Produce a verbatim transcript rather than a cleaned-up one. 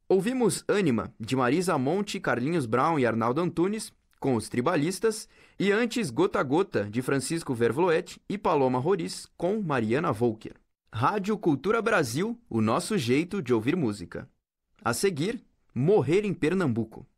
Ouvimos Ânima, de Marisa Monte, Carlinhos Brown e Arnaldo Antunes, com os Tribalistas, e antes Gota a Gota, de Francisco Vervloet e Paloma Roriz, com Mariana Volker. Rádio Cultura Brasil, o nosso jeito de ouvir música. A seguir, Morrer em Pernambuco.